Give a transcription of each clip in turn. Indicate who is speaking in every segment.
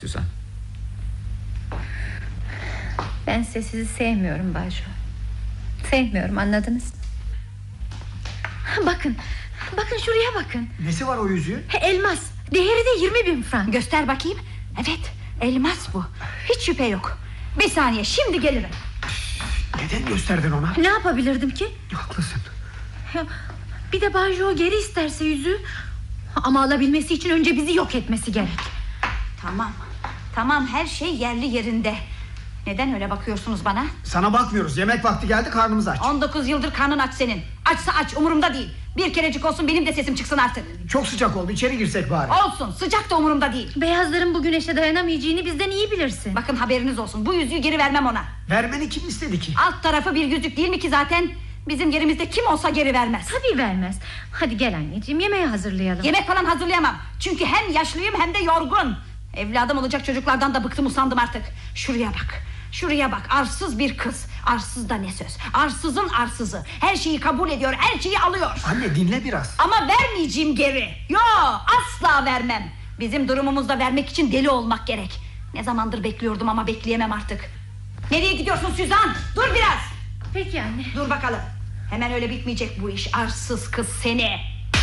Speaker 1: Suzan.
Speaker 2: Ben sizi sevmiyorum Bajro. Sevmiyorum, anladınız? Bakın şuraya bakın.
Speaker 3: Nesi var o yüzüğün?
Speaker 2: Elmas, değeri de 20.000 frank.
Speaker 4: Göster bakayım. Evet, elmas bu. Hiç şüphe yok. Bir saniye, şimdi gelirim.
Speaker 3: Neden gösterdin ona?
Speaker 2: Ne yapabilirdim ki?
Speaker 3: Haklısın.
Speaker 2: Bir de Bajro geri isterse yüzüğü. Ama alabilmesi için önce bizi yok etmesi gerek.
Speaker 4: Tamam, her şey yerli yerinde. Neden öyle bakıyorsunuz bana?
Speaker 3: Sana bakmıyoruz, yemek vakti geldi, karnımız aç.
Speaker 4: 19 yıldır karnın aç senin. Açsa aç, umurumda değil. Bir kerecik olsun benim de sesim çıksın artık.
Speaker 3: Çok sıcak oldu, içeri girsek bari.
Speaker 4: Olsun, sıcak da umurumda değil.
Speaker 2: Beyazların bu güneşe dayanamayacağını bizden iyi bilirsin.
Speaker 4: Bakın, haberiniz olsun, bu yüzüğü geri vermem ona.
Speaker 3: Vermeni kim istedi ki?
Speaker 4: Alt tarafı bir yüzük değil mi ki zaten? Bizim yerimizde kim olsa geri vermez.
Speaker 2: Tabii vermez. Hadi gel anneciğim, yemeği hazırlayalım.
Speaker 4: Yemek falan hazırlayamam. Çünkü hem yaşlıyım hem de yorgun. Evladım olacak çocuklardan da bıktım, usandım artık. Şuraya bak, arsız bir kız. Arsız da ne söz, arsızın arsızı. Her şeyi kabul ediyor, her şeyi alıyor.
Speaker 3: Anne dinle biraz.
Speaker 4: Ama vermeyeceğim geri. Yo, asla vermem. Bizim durumumuzda vermek için deli olmak gerek. Ne zamandır bekliyordum ama bekleyemem artık. Nereye gidiyorsun Suzan? Dur biraz.
Speaker 2: Peki anne.
Speaker 4: Dur bakalım. Hemen öyle bitmeyecek bu iş, arsız kız seni.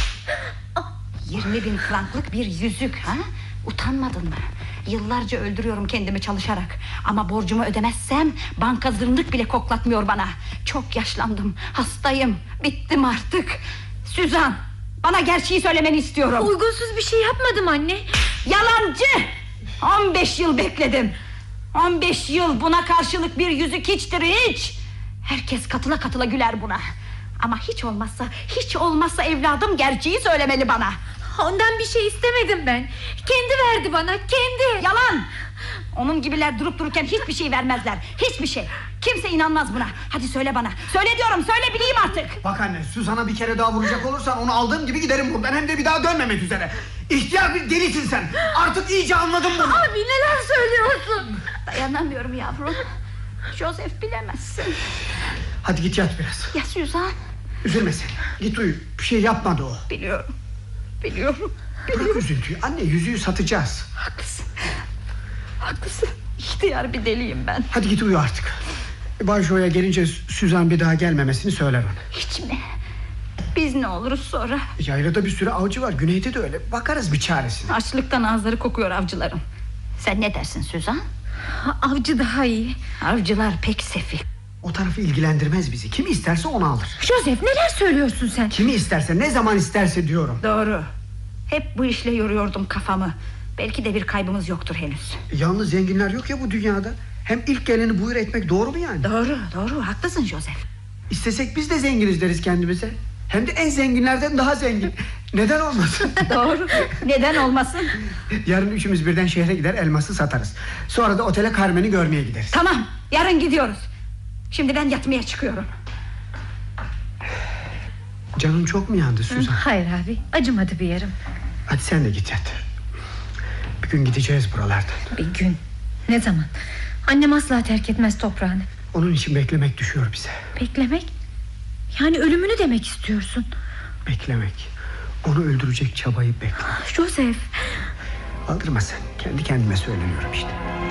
Speaker 4: 20.000 franklık bir yüzük ha? Utanmadın mı? Yıllarca öldürüyorum kendimi çalışarak. Ama borcumu ödemezsem banka zırnık bile koklatmıyor bana. Çok yaşlandım, hastayım, bittim artık. Suzan, bana gerçeği söylemeni istiyorum.
Speaker 2: Uygunsuz bir şey yapmadım anne.
Speaker 4: Yalancı! 15 yıl bekledim. 15 yıl, buna karşılık bir yüzük hiçtir, hiç. Herkes katıla katıla güler buna. Ama hiç olmazsa evladım gerçeği söylemeli bana.
Speaker 2: Ondan bir şey istemedim ben. Kendi verdi bana, kendi.
Speaker 4: Yalan! Onun gibiler durup dururken hiçbir şey vermezler. Hiçbir şey. Kimse inanmaz buna. Hadi söyle bana. Söyle diyorum, söyle bileyim artık.
Speaker 3: Bak anne, Suzan'a bir kere daha vuracak olursan onu aldığım gibi giderim buradan. Hem de bir daha dönmemek üzere. İhtiyar bir delisin sen. Artık iyice anladım bunu.
Speaker 2: Abi neler söylüyorsun?
Speaker 4: Dayanamıyorum yavrum. Joseph, bilemezsin.
Speaker 3: Hadi git yat biraz.
Speaker 4: Ya Suzan?
Speaker 3: Üzülme sen. Git uyu. Bir şey yapmadı o.
Speaker 4: Biliyorum.
Speaker 3: Bırak üzüntüyü. Anne, yüzüğü satacağız.
Speaker 4: Haklısın. İhtiyar bir deliyim ben.
Speaker 3: Hadi git uyu artık. Bajro'ya gelince Suzan bir daha gelmemesini söyler ona.
Speaker 4: Hiç mi? Biz ne oluruz sonra?
Speaker 3: Yaylada bir sürü avcı var. Güneyde de öyle. Bakarız bir çaresine.
Speaker 4: Açlıktan ağızları kokuyor avcıların. Sen ne dersin Suzan?
Speaker 2: Avcı daha iyi.
Speaker 4: Avcılar pek sefil.
Speaker 3: O tarafı ilgilendirmez bizi. Kimi isterse onu alır.
Speaker 2: Joseph, neler söylüyorsun sen?
Speaker 3: Kimi isterse, ne zaman isterse diyorum.
Speaker 4: Doğru. Hep bu işle yoruyordum kafamı. Belki de bir kaybımız yoktur henüz.
Speaker 3: Yalnız zenginler yok ya bu dünyada. Hem ilk geleni buyur etmek doğru mu yani?
Speaker 4: Doğru, haklısın Joseph.
Speaker 3: İstesek biz de zenginiz deriz kendimize. Hem de en zenginlerden daha zengin. Neden olmasın?
Speaker 4: Doğru, neden olmasın?
Speaker 3: Yarın üçümüz birden şehre gider, elması satarız. Sonra da otele Carmen'i görmeye gideriz.
Speaker 4: Tamam, yarın gidiyoruz. Şimdi ben yatmaya çıkıyorum.
Speaker 3: Canın çok mu yandı Suzan?
Speaker 2: Hayır abi, acımadı bir yerim.
Speaker 3: Hadi sen de git yat. Bir gün gideceğiz buralardan.
Speaker 2: Bir gün. Ne zaman? Annem asla terk etmez toprağını.
Speaker 3: Onun için beklemek düşüyor bize.
Speaker 2: Beklemek? Yani ölümünü demek istiyorsun.
Speaker 3: Beklemek. Onu öldürecek çabayı bekle.
Speaker 2: Joseph.
Speaker 3: Aldırma sen. Kendi kendime söyleniyorum işte.